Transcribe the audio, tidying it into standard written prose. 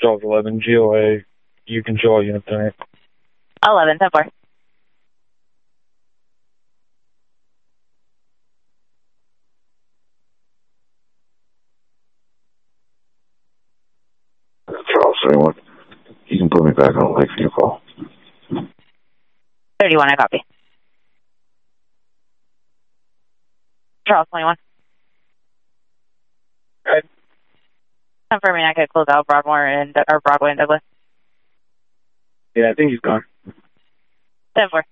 Charles 11, GOA, you control unit tonight. 11, 10-4. Charles 31, you can put me back on Lakeview call. 31, I copy. Charles 21. Right. Confirming I could close out Broadmoor and or Broadway and Douglas. Yeah, I think he's gone. 10-4.